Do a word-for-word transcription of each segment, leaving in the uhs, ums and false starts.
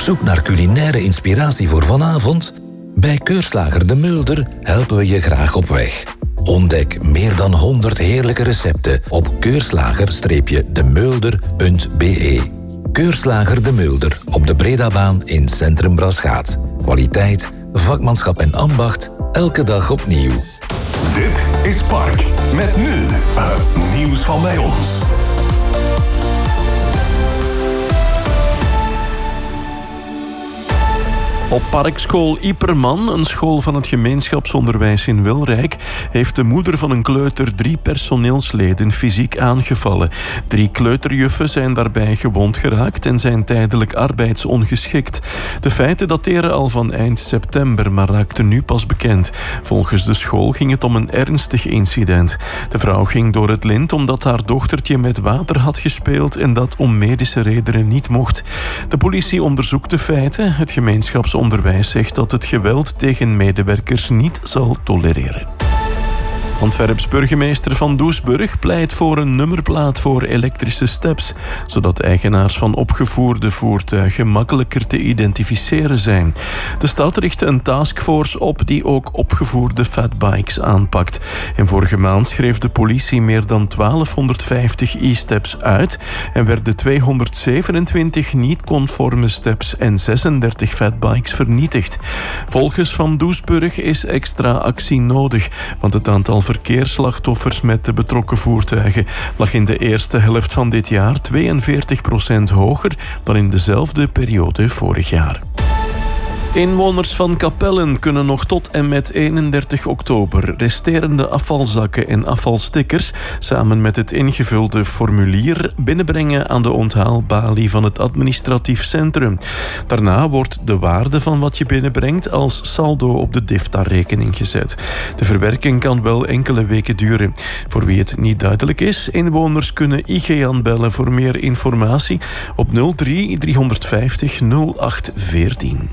zoek naar culinaire inspiratie voor vanavond? Bij Keurslager De Mulder helpen we je graag op weg. Ontdek meer dan honderd heerlijke recepten op keurslager de mulder punt b e. Keurslager De Mulder op de Bredabaan in Centrum Braschaat. Kwaliteit, vakmanschap en ambacht, elke dag opnieuw. Dit is Park, met nu het nieuws van bij ons. Op Parkschool Ieperman, een school van het gemeenschapsonderwijs in Wilrijk, heeft de moeder van een kleuter drie personeelsleden fysiek aangevallen. Drie kleuterjuffen zijn daarbij gewond geraakt en zijn tijdelijk arbeidsongeschikt. De feiten dateren al van eind september, maar raakten nu pas bekend. Volgens de school ging het om een ernstig incident. De vrouw ging door het lint omdat haar dochtertje met water had gespeeld en dat om medische redenen niet mocht. De politie onderzoekt de feiten. Het gemeenschapsonderwijs Onderwijs zegt dat het geweld tegen medewerkers niet zal tolereren. Antwerps burgemeester Van Doesburg pleit voor een nummerplaat voor elektrische steps, zodat eigenaars van opgevoerde voertuigen makkelijker te identificeren zijn. De stad richtte een taskforce op die ook opgevoerde fatbikes aanpakt. En vorige maand schreef de politie meer dan twaalfhonderdvijftig e-steps uit en werden tweehonderdzevenentwintig niet-conforme steps en zesendertig fatbikes vernietigd. Volgens Van Doesburg is extra actie nodig, want het aantal verkeersslachtoffers met de betrokken voertuigen lag in de eerste helft van dit jaar tweeënveertig procent hoger dan in dezelfde periode vorig jaar. Inwoners van Kapellen kunnen nog tot en met eenendertig oktober resterende afvalzakken en afvalstickers samen met het ingevulde formulier binnenbrengen aan de onthaalbalie van het administratief centrum. Daarna wordt de waarde van wat je binnenbrengt als saldo op de DIFTA-rekening gezet. De verwerking kan wel enkele weken duren. Voor wie het niet duidelijk is, inwoners kunnen I G aanbellen voor meer informatie op nul drie driehonderdvijftig nul acht veertien.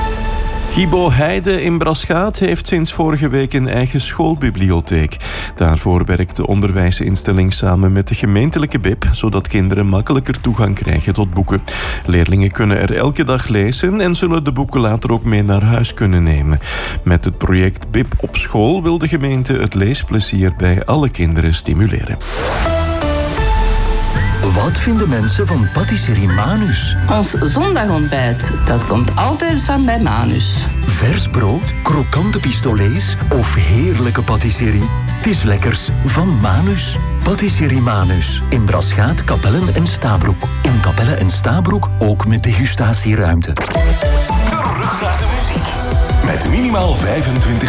Gibo Heide in Braschaat heeft sinds vorige week een eigen schoolbibliotheek. Daarvoor werkt de onderwijsinstelling samen met de gemeentelijke B I B, zodat kinderen makkelijker toegang krijgen tot boeken. Leerlingen kunnen er elke dag lezen en zullen de boeken later ook mee naar huis kunnen nemen. Met het project B I B op school wil de gemeente het leesplezier bij alle kinderen stimuleren. Wat vinden mensen van patisserie Manus? Ons zondagontbijt, dat komt altijd van bij Manus. Vers brood, krokante pistolets of heerlijke patisserie? Het is lekkers van Manus. Patisserie Manus. In Braschaat, Kapellen en Stabroek. In Kapellen en Stabroek ook met degustatieruimte. Terug naar de muziek. Met minimaal vijfentwintig